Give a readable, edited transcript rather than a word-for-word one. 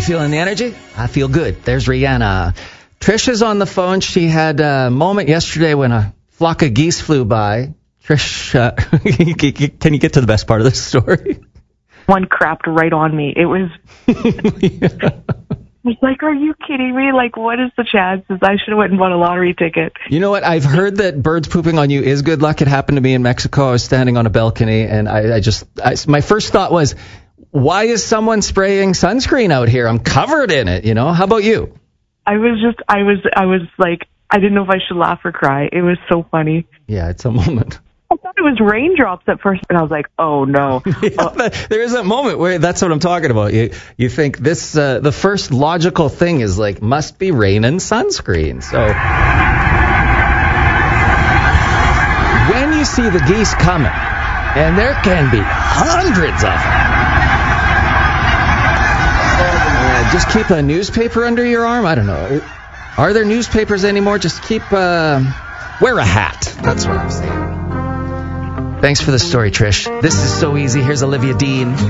feeling the energy? I feel good. There's Rihanna. Trish is on the phone. She had a moment yesterday when a flock of geese flew by. Trish, can you get to the best part of this story? One crapped right on me. It was... I was like, are you kidding me? Like, what is the chances? I should have went and bought a lottery ticket. You know what? I've heard that birds pooping on you is good luck. It happened to me in Mexico. I was standing on a balcony, and my first thought was, why is someone spraying sunscreen out here? I'm covered in it, you know? How about you? I was like, I didn't know if I should laugh or cry. It was so funny. Yeah, it's a moment. I thought it was raindrops at first, and I was like, oh, no. There is that moment where that's what I'm talking about. You think this, the first logical thing is like, must be rain and sunscreen. So when you see the geese coming, and there can be hundreds of them, just keep a newspaper under your arm. I don't know. Are there newspapers anymore? Just keep, wear a hat. That's what I'm saying. Thanks for the story, Trish. This is so easy. Here's Olivia Dean.